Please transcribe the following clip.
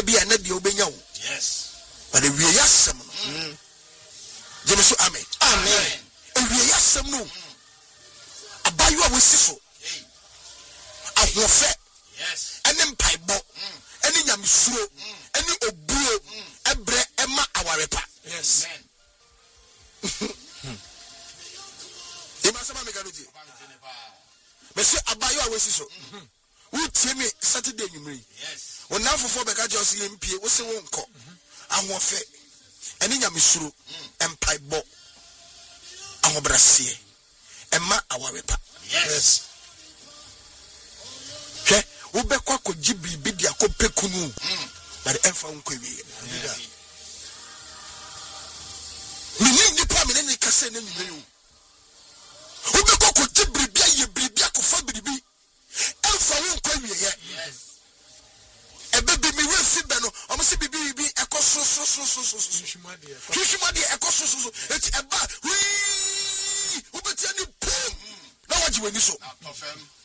bi a na de obenya wo. Yes. But the way yasem no. Jemeso amen. Amen. The way yasem no. Abayo a wesi so. Ahofe. Yes. Ene mpaibo. Ene nyamsuro. Ene obuo. Ebre ema awarepa. Yes. Imasama mekanuti. Mese abayo a wesi so. Who tell me Saturday nyumri. Yes. When now for beka just MP, we say won ko. Ahofe. Ene nyamsuro. Empaibo. Ahobrasie. Ema awarepa. Yes. Okay, ubekwa ko jibi bidi akope kunu. But emfa unko wi. Mini nipa me ne kase na nyume. Ubekwa ko jibi bia ye bibia ko fa bibi. Emfa unko wi ye. Yes. Ebebi mi we fi be no, omo se bibi bi ekoso so. Hwishumade ekoso. Eti eba. Ubetia ni pum. Na waji weni so.